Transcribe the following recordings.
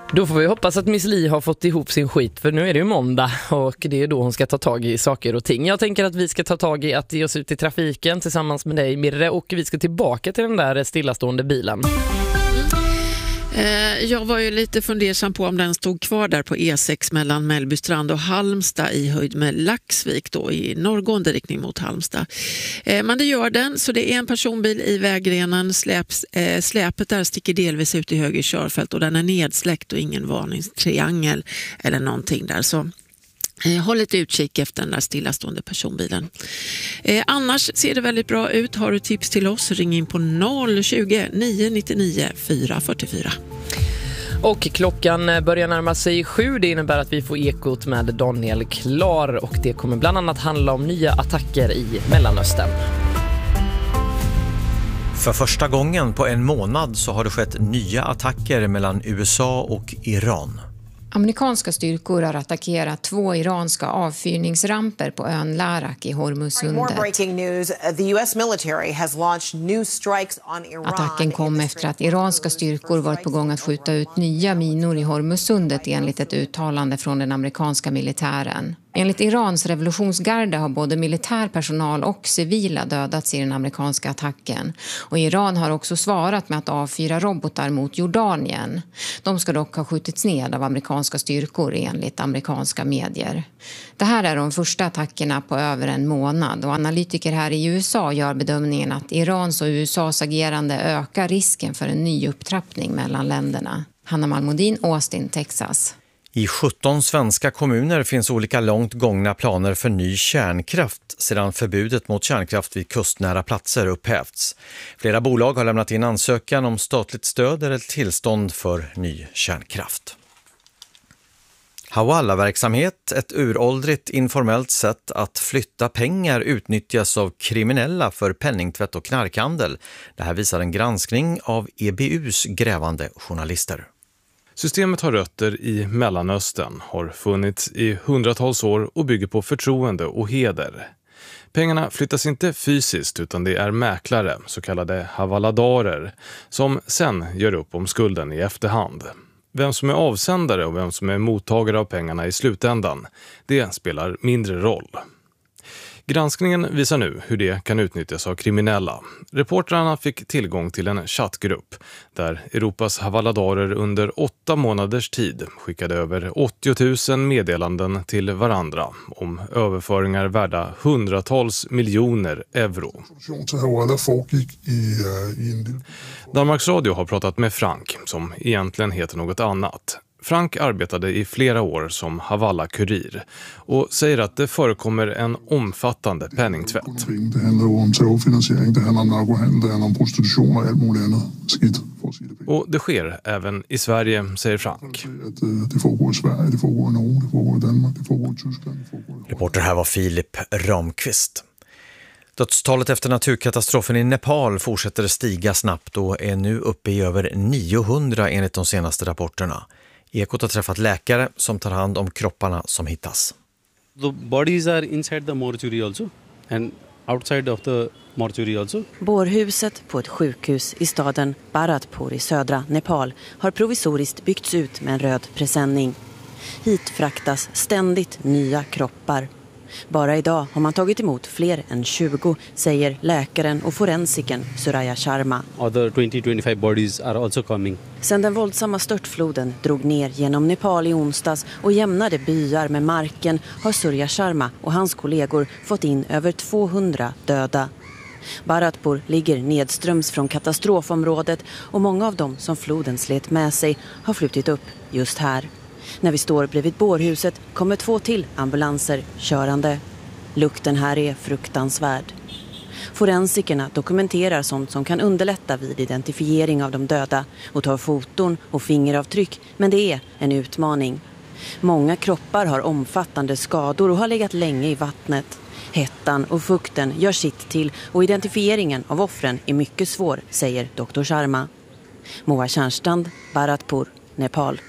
Då får vi hoppas att Miss Li har fått ihop sin skit, för nu är det ju måndag och det är då hon ska ta tag i saker och ting. Jag tänker att vi ska ta tag i att ge oss ut i trafiken tillsammans med dig, Mirre, och vi ska tillbaka till den där stillastående bilen. Jag var ju lite fundersam på om den stod kvar där på E6 mellan Mellbystrand och Halmstad i höjd med Laxvik då, i norrgående riktning mot Halmstad. Men det gör den, så det är en personbil i vägrenen. Släpet där sticker delvis ut i höger körfält och den är nedsläckt och ingen varningstriangel eller någonting där, så håll lite utkik efter den där stillastående personbilen. Annars ser det väldigt bra ut. Har du tips till oss, ring in på 020 999 444. Och klockan börjar närma sig 7. Det innebär att vi får ekot med Daniel Klar och det kommer bland annat handla om nya attacker i Mellanöstern. För första gången på en månad så har det skett nya attacker mellan USA och Iran. Amerikanska styrkor har attackerat 2 iranska avfyrningsramper på ön Larak i Hormuzsundet. Attacken kom efter att iranska styrkor varit på gång att skjuta ut nya minor i Hormuzsundet enligt ett uttalande från den amerikanska militären. Enligt Irans revolutionsgarde har både militär personal och civila dödats i den amerikanska attacken. Och Iran har också svarat med att avfyra robotar mot Jordanien. De ska dock ha skjutits ned av amerikanska styrkor enligt amerikanska medier. Det här är de första attackerna på över en månad och analytiker här i USA gör bedömningen att Irans och USAs agerande ökar risken för en ny upptrappning mellan länderna. Hanna Malmodin, Austin, Texas. I 17 svenska kommuner finns olika långt gångna planer för ny kärnkraft sedan förbudet mot kärnkraft vid kustnära platser upphävts. Flera bolag har lämnat in ansökan om statligt stöd eller tillstånd för ny kärnkraft. Hawala-verksamhet, ett uråldrigt informellt sätt att flytta pengar, utnyttjas av kriminella för penningtvätt och knarkhandel. Det här visar en granskning av EBUs grävande journalister. Systemet har rötter i Mellanöstern, har funnits i hundratals år och bygger på förtroende och heder. Pengarna flyttas inte fysiskt utan det är mäklare, så kallade havaladarer, som sen gör upp om skulden i efterhand. Vem som är avsändare och vem som är mottagare av pengarna i slutändan, det spelar mindre roll. Granskningen visar nu hur det kan utnyttjas av kriminella. Reportrarna fick tillgång till en chattgrupp där Europas havaladarer under 8 månaders tid skickade över 80 000 meddelanden till varandra om överföringar värda hundratals miljoner euro. Danmarks Radio har pratat med Frank, som egentligen heter något annat. Frank arbetade i flera år som Havala-kurir och säger att det förekommer en omfattande penningtvätt. Det handlar om terrorfinansiering, det handlar om narkohandel, det handlar om prostitution och allt möjligt annat skitt. Och det sker även i Sverige, säger Frank. Det foregår i Sverige, det foregår i Norge, det foregår i Danmark, det foregår i Tyskland. Reporter här var Filip Ramqvist. Dödstalet efter naturkatastrofen i Nepal fortsätter stiga snabbt och är nu uppe i över 900 enligt de senaste rapporterna. Ekot har träffat läkare som tar hand om kropparna som hittas. The bodies are inside the mortuary also and outside of the mortuary also. Bårhuset på ett sjukhus i staden Bharatpur i södra Nepal har provisoriskt byggts ut med en röd presenning. Hit fraktas ständigt nya kroppar. Bara idag har man tagit emot fler än 20, säger läkaren och forensiken Surya Sharma. Other 20-25 bodies are also coming. Sedan den våldsamma störtfloden drog ner genom Nepal i onsdags och jämnade byar med marken har Surya Sharma och hans kollegor fått in över 200 döda. Bharatpur ligger nedströms från katastrofområdet och många av dem som floden slet med sig har flutit upp just här. När vi står bredvid bårhuset kommer 2 till ambulanser körande. Lukten här är fruktansvärd. Forensikerna dokumenterar sånt som kan underlätta vid identifiering av de döda och tar foton och fingeravtryck, men det är en utmaning. Många kroppar har omfattande skador och har legat länge i vattnet. Hettan och fukten gör sitt till och identifieringen av offren är mycket svår, säger Dr. Sharma. Moa Tjärnstrand, Bharatpur, Nepal.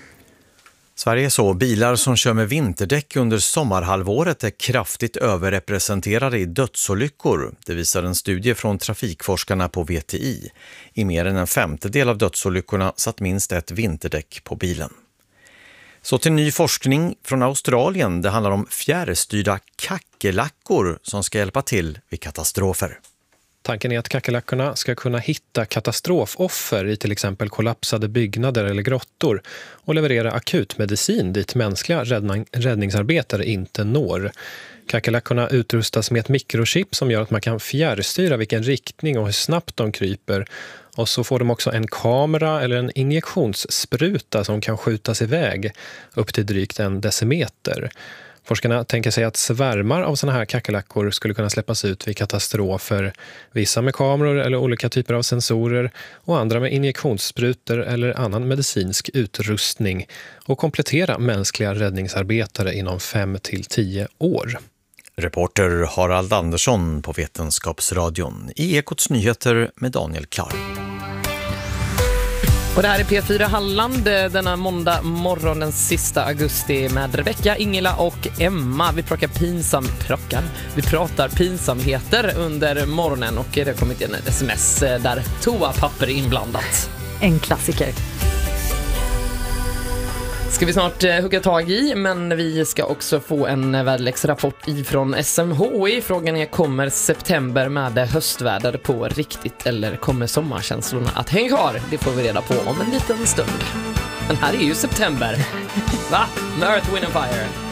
Sverige så bilar som kör med vinterdäck under sommarhalvåret är kraftigt överrepresenterade i dödsolyckor. Det visar en studie från trafikforskarna på VTI. I mer än en femtedel av dödsolyckorna satt minst ett vinterdäck på bilen. Så till ny forskning från Australien. Det handlar om fjärrstyrda kackerlackor som ska hjälpa till vid katastrofer. Tanken är att kackerlackorna ska kunna hitta katastrofoffer i till exempel kollapsade byggnader eller grottor och leverera akutmedicin dit mänskliga räddningsarbetare inte når. Kackerlackorna utrustas med ett mikrochip som gör att man kan fjärrstyra vilken riktning och hur snabbt de kryper. Och så får de också en kamera eller en injektionsspruta som kan skjutas iväg upp till drygt 1 decimeter. Forskarna tänker sig att svärmar av såna här kackerlackor skulle kunna släppas ut vid katastrofer. Vissa med kameror eller olika typer av sensorer och andra med injektionssprutor eller annan medicinsk utrustning och komplettera mänskliga räddningsarbetare inom 5 till 10 år. Reporter Harald Andersson på Vetenskapsradion i Ekots nyheter med Daniel Klar. Och det här är P4 Halland denna måndag morgon den sista augusti med Rebecka, Ingela och Emma. Vi pratar pinsamheter under morgonen och det har kommit in ett sms där toapapper är inblandat. En klassiker. Ska vi snart hugga tag i, men vi ska också få en väderleksrapport ifrån SMHI. Frågan är, kommer september med höstväder på riktigt eller kommer sommarkänslorna att hänga kvar? Det får vi reda på om en liten stund. Men här är ju september. Va? Med Earth, Wind and Fire.